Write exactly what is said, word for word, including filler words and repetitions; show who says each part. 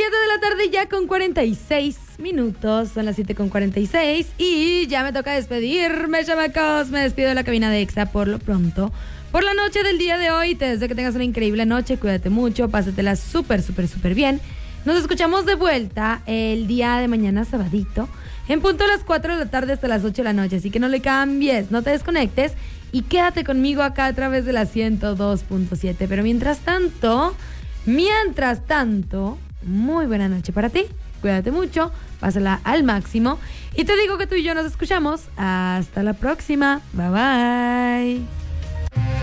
Speaker 1: siete de la tarde ya con cuarenta y seis minutos. Son las siete con cuarenta y seis y ya me toca despedirme, chamacos. Me despido de la cabina de Exa por lo pronto. Por la noche del día de hoy, te deseo que tengas una increíble noche. Cuídate mucho, pásatela súper, súper, súper bien. Nos escuchamos de vuelta el día de mañana, sabadito, en punto a las cuatro de la tarde hasta las ocho de la noche. Así que no le cambies, no te desconectes y quédate conmigo acá a través de la ciento dos punto siete. Pero mientras tanto, mientras tanto, muy buena noche para ti. Cuídate mucho, pásala al máximo. Y te digo que tú y yo nos escuchamos. Hasta la próxima. Bye bye.